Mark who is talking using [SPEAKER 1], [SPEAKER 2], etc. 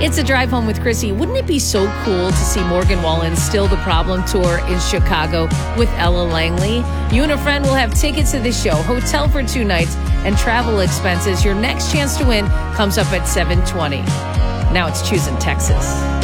[SPEAKER 1] It's a drive home with Chrissy. Wouldn't it be so cool to see Morgan Wallen Still the Problem tour in Chicago with Ella Langley? You and a friend will have tickets to the show, hotel for 2 nights, and travel expenses. Your next chance to win comes up at 7:20. Now it's Choosing Texas.